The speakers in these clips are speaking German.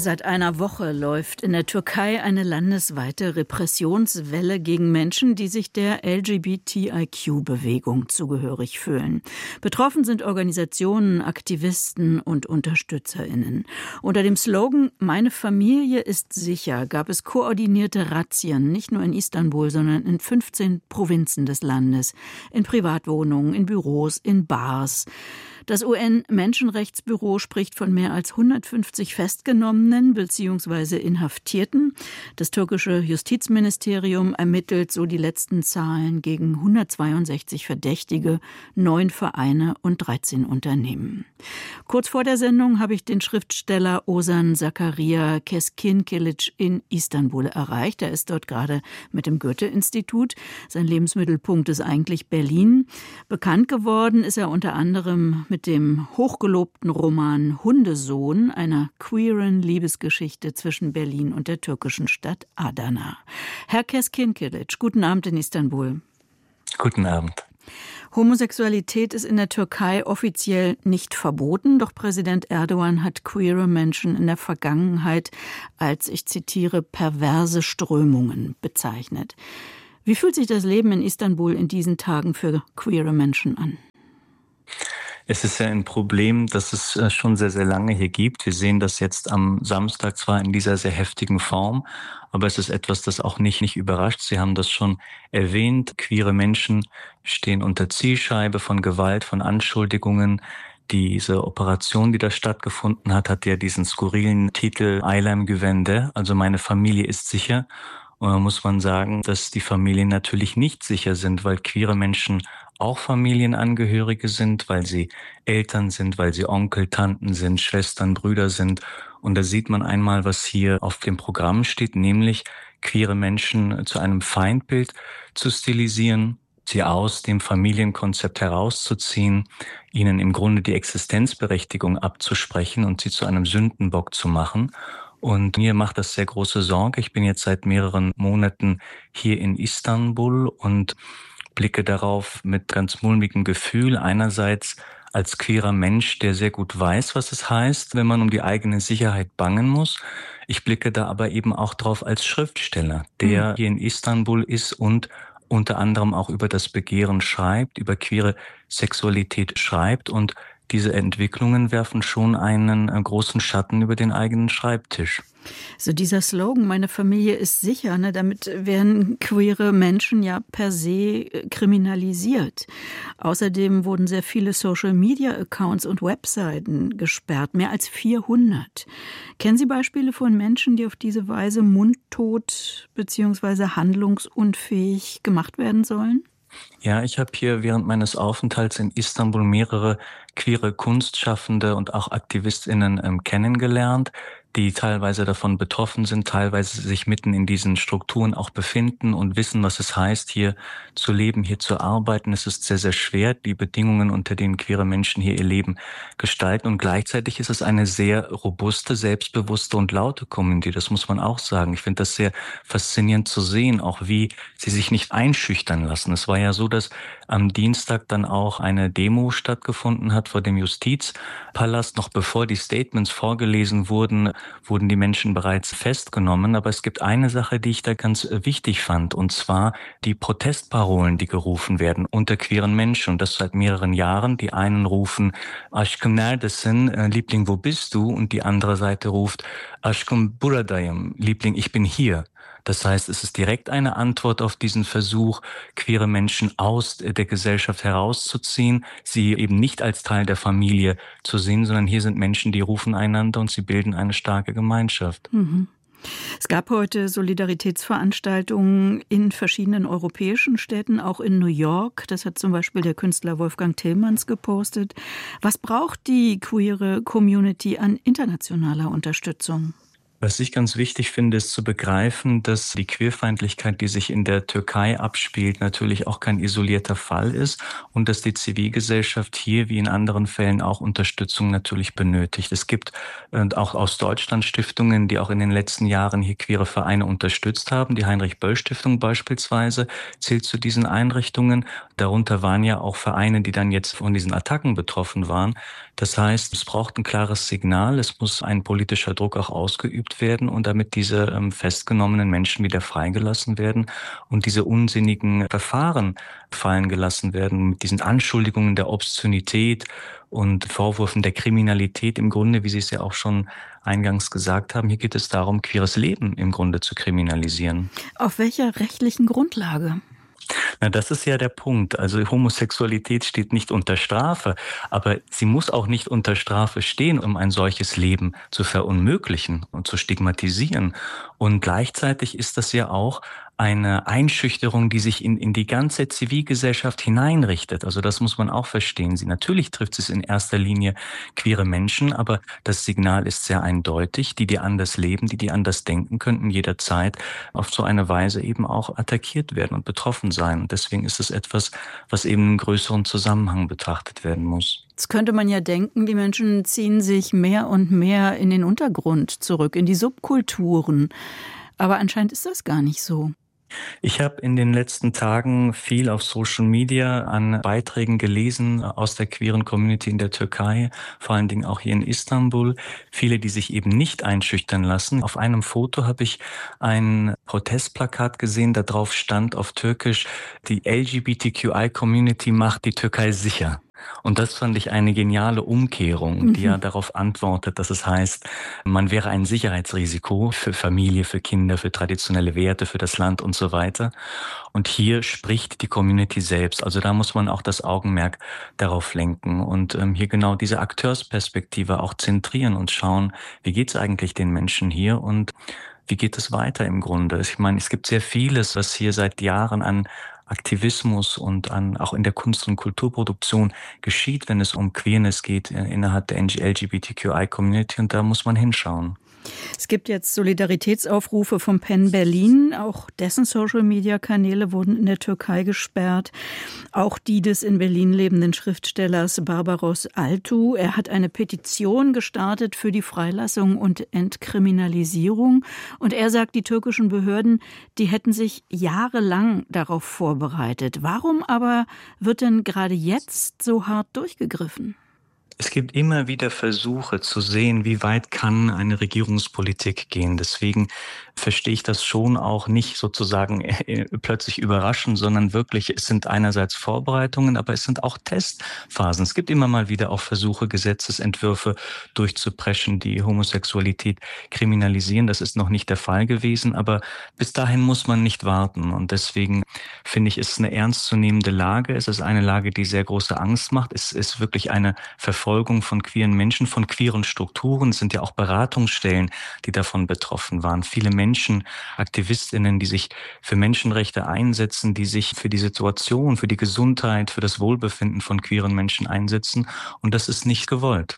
Seit einer Woche läuft in der Türkei eine landesweite Repressionswelle gegen Menschen, die sich der LGBTIQ-Bewegung zugehörig fühlen. Betroffen sind Organisationen, Aktivisten und UnterstützerInnen. Unter dem Slogan »Meine Familie ist sicher« gab es koordinierte Razzien, nicht nur in Istanbul, sondern in 15 Provinzen des Landes, in Privatwohnungen, in Büros, in Bars. Das UN-Menschenrechtsbüro spricht von mehr als 150 Festgenommenen bzw. Inhaftierten. Das türkische Justizministerium ermittelt so die letzten Zahlen gegen 162 Verdächtige, 9 Vereine und 13 Unternehmen. Kurz vor der Sendung habe ich den Schriftsteller Ozan Zakaria Keskinkilic in Istanbul erreicht. Er ist dort gerade mit dem Goethe-Institut. Sein Lebensmittelpunkt ist eigentlich Berlin. Bekannt geworden ist er unter anderem mit dem hochgelobten Roman Hundesohn, einer queeren Liebesgeschichte zwischen Berlin und der türkischen Stadt Adana. Herr Keskinkilic, guten Abend in Istanbul. Guten Abend. Homosexualität ist in der Türkei offiziell nicht verboten, doch Präsident Erdogan hat queere Menschen in der Vergangenheit als, ich zitiere, perverse Strömungen bezeichnet. Wie fühlt sich das Leben in Istanbul in diesen Tagen für queere Menschen an? Es ist ja ein Problem, das es schon sehr, sehr lange hier gibt. Wir sehen das jetzt am Samstag zwar in dieser sehr heftigen Form, aber es ist etwas, das auch nicht überrascht. Sie haben das schon erwähnt. Queere Menschen stehen unter Zielscheibe von Gewalt, von Anschuldigungen. Diese Operation, die da stattgefunden hat, hat ja diesen skurrilen Titel Ailem Güvende, also meine Familie ist sicher. Und da muss man sagen, dass die Familien natürlich nicht sicher sind, weil queere Menschen auch Familienangehörige sind, weil sie Eltern sind, weil sie Onkel, Tanten sind, Schwestern, Brüder sind. Und da sieht man einmal, was hier auf dem Programm steht, nämlich queere Menschen zu einem Feindbild zu stilisieren, sie aus dem Familienkonzept herauszuziehen, ihnen im Grunde die Existenzberechtigung abzusprechen und sie zu einem Sündenbock zu machen. Und mir macht das sehr große Sorge. Ich bin jetzt seit mehreren Monaten hier in Istanbul und blicke darauf mit ganz mulmigem Gefühl. Einerseits als queerer Mensch, der sehr gut weiß, was es heißt, wenn man um die eigene Sicherheit bangen muss. Ich blicke da aber eben auch drauf als Schriftsteller, der hier in Istanbul ist und unter anderem auch über das Begehren schreibt, über queere Sexualität schreibt, und diese Entwicklungen werfen schon einen großen Schatten über den eigenen Schreibtisch. So dieser Slogan, meine Familie ist sicher, damit werden queere Menschen ja per se kriminalisiert. Außerdem wurden sehr viele Social-Media-Accounts und Webseiten gesperrt, mehr als 400. Kennen Sie Beispiele von Menschen, die auf diese Weise mundtot bzw. handlungsunfähig gemacht werden sollen? Ja, ich habe hier während meines Aufenthalts in Istanbul mehrere queere Kunstschaffende und auch AktivistInnen kennengelernt, die teilweise davon betroffen sind, teilweise sich mitten in diesen Strukturen auch befinden und wissen, was es heißt, hier zu leben, hier zu arbeiten. Es ist sehr, sehr schwer, die Bedingungen, unter denen queere Menschen hier ihr Leben gestalten. Und gleichzeitig ist es eine sehr robuste, selbstbewusste und laute Community. Das muss man auch sagen. Ich finde das sehr faszinierend zu sehen, auch wie sie sich nicht einschüchtern lassen. Es war ja so, dass am Dienstag dann auch eine Demo stattgefunden hat vor dem Justizpalast. Noch bevor die Statements vorgelesen wurden, wurden die Menschen bereits festgenommen. Aber es gibt eine Sache, die ich da ganz wichtig fand, und zwar die Protestparolen, die gerufen werden unter queeren Menschen. Und das seit mehreren Jahren. Die einen rufen Aşkım neredesin, Liebling, wo bist du? Und die andere Seite ruft Aşkım buradayım, Liebling, ich bin hier. Das heißt, es ist direkt eine Antwort auf diesen Versuch, queere Menschen aus der Gesellschaft herauszuziehen, sie eben nicht als Teil der Familie zu sehen, sondern hier sind Menschen, die rufen einander und sie bilden eine starke Gemeinschaft. Mhm. Es gab heute Solidaritätsveranstaltungen in verschiedenen europäischen Städten, auch in New York. Das hat zum Beispiel der Künstler Wolfgang Tillmans gepostet. Was braucht die queere Community an internationaler Unterstützung? Was ich ganz wichtig finde, ist zu begreifen, dass die Queerfeindlichkeit, die sich in der Türkei abspielt, natürlich auch kein isolierter Fall ist und dass die Zivilgesellschaft hier wie in anderen Fällen auch Unterstützung natürlich benötigt. Es gibt auch aus Deutschland Stiftungen, die auch in den letzten Jahren hier queere Vereine unterstützt haben. Die Heinrich-Böll-Stiftung beispielsweise zählt zu diesen Einrichtungen. Darunter waren ja auch Vereine, die dann jetzt von diesen Attacken betroffen waren. Das heißt, es braucht ein klares Signal, es muss ein politischer Druck auch ausgeübt werden und damit diese festgenommenen Menschen wieder freigelassen werden und diese unsinnigen Verfahren fallen gelassen werden mit diesen Anschuldigungen der Obszönität und Vorwürfen der Kriminalität im Grunde, wie Sie es ja auch schon eingangs gesagt haben. Hier geht es darum, queeres Leben im Grunde zu kriminalisieren. Auf welcher rechtlichen Grundlage? Na, das ist ja der Punkt. Also Homosexualität steht nicht unter Strafe, aber sie muss auch nicht unter Strafe stehen, um ein solches Leben zu verunmöglichen und zu stigmatisieren. Und gleichzeitig ist das ja auch eine Einschüchterung, die sich in die ganze Zivilgesellschaft hineinrichtet. Also das muss man auch verstehen. Natürlich trifft es in erster Linie queere Menschen, aber das Signal ist sehr eindeutig. Die anders leben, die anders denken, könnten jederzeit auf so eine Weise eben auch attackiert werden und betroffen sein. Und deswegen ist es etwas, was eben im größeren Zusammenhang betrachtet werden muss. Jetzt könnte man ja denken, die Menschen ziehen sich mehr und mehr in den Untergrund zurück, in die Subkulturen. Aber anscheinend ist das gar nicht so. Ich habe in den letzten Tagen viel auf Social Media an Beiträgen gelesen aus der queeren Community in der Türkei, vor allen Dingen auch hier in Istanbul. Viele, die sich eben nicht einschüchtern lassen. Auf einem Foto habe ich ein Protestplakat gesehen, da drauf stand auf Türkisch: Die LGBTQI-Community macht die Türkei sicher. Und das fand ich eine geniale Umkehrung, die ja darauf antwortet, dass es heißt, man wäre ein Sicherheitsrisiko für Familie, für Kinder, für traditionelle Werte, für das Land und so weiter. Und hier spricht die Community selbst. Also da muss man auch das Augenmerk darauf lenken und hier genau diese Akteursperspektive auch zentrieren und schauen, wie geht's eigentlich den Menschen hier und wie geht es weiter im Grunde? Ich meine, es gibt sehr vieles, was hier seit Jahren an Aktivismus und auch in der Kunst- und Kulturproduktion geschieht, wenn es um Queerness geht innerhalb der LGBTQI-Community, und da muss man hinschauen. Es gibt jetzt Solidaritätsaufrufe vom PEN Berlin. Auch dessen Social-Media-Kanäle wurden in der Türkei gesperrt. Auch die des in Berlin lebenden Schriftstellers Barbaros Altu. Er hat eine Petition gestartet für die Freilassung und Entkriminalisierung. Und er sagt, die türkischen Behörden, die hätten sich jahrelang darauf vorbereitet. Warum aber wird denn gerade jetzt so hart durchgegriffen? Es gibt immer wieder Versuche zu sehen, wie weit kann eine Regierungspolitik gehen. Deswegen verstehe ich das schon auch nicht sozusagen plötzlich überraschend, sondern wirklich, es sind einerseits Vorbereitungen, aber es sind auch Testphasen. Es gibt immer mal wieder auch Versuche, Gesetzesentwürfe durchzupreschen, die Homosexualität kriminalisieren. Das ist noch nicht der Fall gewesen, aber bis dahin muss man nicht warten. Und deswegen finde ich, es ist eine ernstzunehmende Lage. Es ist eine Lage, die sehr große Angst macht. Es ist wirklich eine Verfolgung von queeren Menschen, von queeren Strukturen. Es sind ja auch Beratungsstellen, die davon betroffen waren. Viele Menschen, AktivistInnen, die sich für Menschenrechte einsetzen, die sich für die Situation, für die Gesundheit, für das Wohlbefinden von queeren Menschen einsetzen. Und das ist nicht gewollt.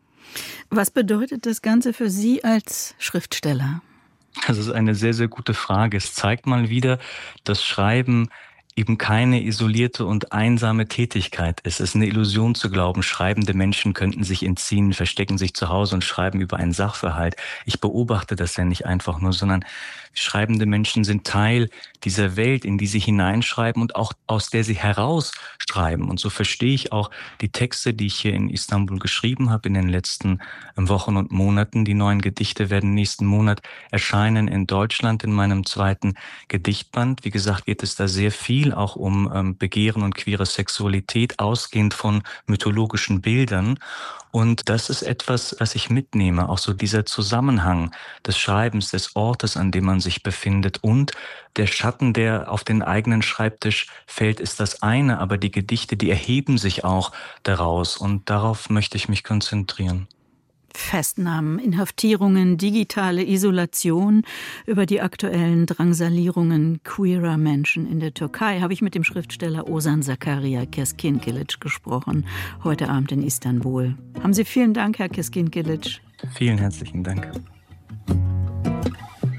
Was bedeutet das Ganze für Sie als Schriftsteller? Das ist eine sehr, sehr gute Frage. Es zeigt mal wieder, dass Schreiben eben keine isolierte und einsame Tätigkeit ist. Es ist eine Illusion zu glauben, schreibende Menschen könnten sich entziehen, verstecken sich zu Hause und schreiben über einen Sachverhalt. Ich beobachte das ja nicht einfach nur, sondern schreibende Menschen sind Teil dieser Welt, in die sie hineinschreiben und auch aus der sie herausschreiben. Und so verstehe ich auch die Texte, die ich hier in Istanbul geschrieben habe in den letzten Wochen und Monaten. Die neuen Gedichte werden nächsten Monat erscheinen in Deutschland in meinem zweiten Gedichtband. Wie gesagt, geht es da sehr viel auch um Begehren und queere Sexualität, ausgehend von mythologischen Bildern. Und das ist etwas, was ich mitnehme, auch so dieser Zusammenhang des Schreibens, des Ortes, an dem man sich befindet, und der Schatten, der auf den eigenen Schreibtisch fällt, ist das eine, aber die Gedichte, die erheben sich auch daraus, und darauf möchte ich mich konzentrieren. Festnahmen, Inhaftierungen, digitale Isolation. Über die aktuellen Drangsalierungen queerer Menschen in der Türkei habe ich mit dem Schriftsteller Ozan Zakaria Keskinkilic gesprochen, heute Abend in Istanbul. Haben Sie vielen Dank, Herr Keskinkilic. Vielen herzlichen Dank.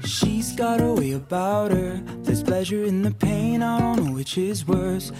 She's got a way about her. There's pleasure in the pain, I don't know which is worse.